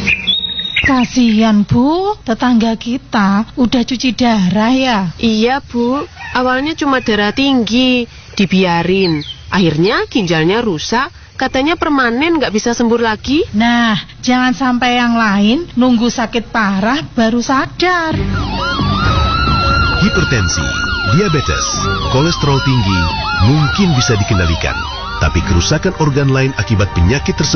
Kasihan Bu, tetangga kita udah cuci darah ya. Iya Bu, awalnya cuma darah tinggi, dibiarin. Akhirnya ginjalnya rusak, katanya permanen nggak bisa sembuh lagi. Nah, jangan sampai yang lain nunggu sakit parah baru sadar. Hipertensi, diabetes, kolesterol tinggi mungkin bisa dikendalikan. Tapi kerusakan organ lain akibat penyakit tersebut